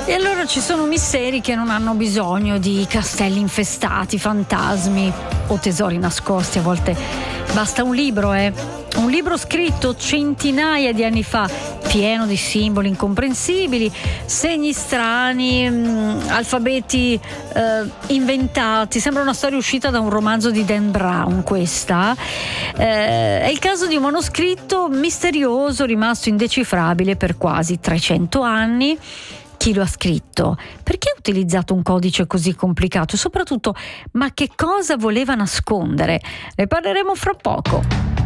E allora ci sono misteri che non hanno bisogno di castelli infestati, fantasmi o tesori nascosti. A volte basta un libro, un libro scritto centinaia di anni fa, pieno di simboli incomprensibili, segni strani, alfabeti inventati. Sembra una storia uscita da un romanzo di Dan Brown, questa. È il caso di un manoscritto misterioso rimasto indecifrabile per quasi 300 anni. Chi lo ha scritto? Perché ha utilizzato un codice così complicato? E soprattutto, ma che cosa voleva nascondere? Ne parleremo fra poco.